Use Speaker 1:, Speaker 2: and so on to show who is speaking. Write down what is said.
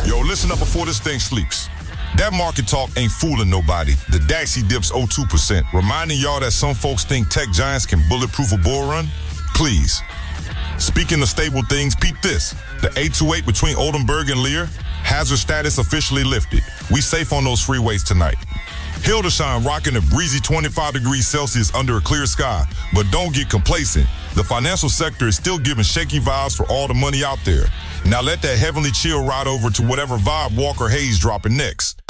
Speaker 1: Yo, listen up before this thing sleeps. That market talk ain't fooling nobody. The Daxi dips 0.2%, reminding y'all that some folks think tech giants can bulletproof a bull run. Please. Speaking of stable things, peep this. The 828 between Oldenburg and Lear, hazard status officially lifted. We safe on those freeways tonight. Hildesheim rocking a breezy 25 degrees Celsius under a clear sky. But don't get complacent. The financial sector is still giving shaky vibes for all the money out there. Now let that heavenly chill ride over to whatever vibe Walker Hayes dropping next.